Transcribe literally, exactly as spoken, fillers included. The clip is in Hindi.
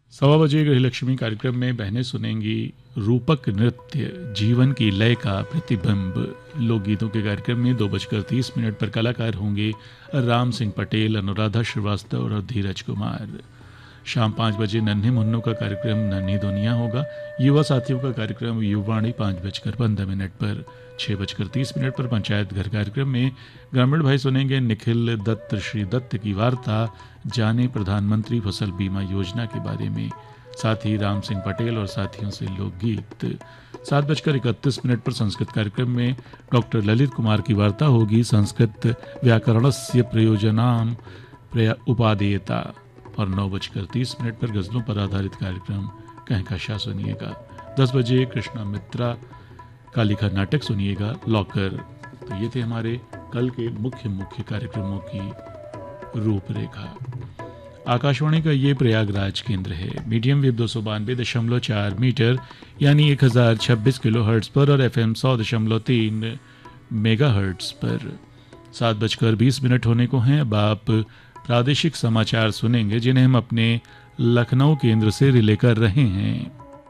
सवा बजे गृहलक्ष्मी कार्यक्रम में बहनें सुनेंगी रूपक नृत्य जीवन की लय का प्रतिबिंब। लोकगीतों के कार्यक्रम में दो बजकर तीस मिनट पर कलाकार होंगे राम सिंह पटेल, अनुराधा श्रीवास्तव और धीरज कुमार। शाम पाँच बजे नन्हे मुन्नों का कार्यक्रम नन्ही दुनिया होगा। युवा साथियों का कार्यक्रम युवाणी पाँच बजकर पंद्रह मिनट पर। छः बजकर तीस मिनट पर पंचायत घर कार्यक्रम में ग्रामीण भाई सुनेंगे निखिल दत्त श्री दत्त की वार्ता जाने प्रधानमंत्री फसल बीमा योजना के बारे में। साथ ही राम सिंह पटेल और साथियों से लोकगीत। सात बजकर इकतीस मिनट पर संस्कृत कार्यक्रम में डॉक्टर ललित कुमार की वार्ता होगी संस्कृत व्याकरणस्य प्रयोजनाम उपादेयता। और नौ बजकर तीस मिनट पर गजलों पर आधारित कार्यक्रम कहकशा सुनिएगा। दस बजे कृष्णा मित्रा का लिखा नाटक सुनिएगा लॉकर। तो ये थे हमारे कल के मुख्य मुख्य कार्यक्रमों की रूपरेखा। आकाशवाणी का ये प्रयागराज केंद्र है। मीडियम वेव दो सौ बानवे दशमलव चार मीटर यानी एक हजार छब्बीस किलो हर्ट्स पर और एफ एम सौ दशमलव तीन मेगा हर्ट्स पर। सात बजकर बीस मिनट होने को हैं। अब आप प्रादेशिक समाचार सुनेंगे जिन्हें हम अपने लखनऊ केंद्र से रिले कर रहे हैं।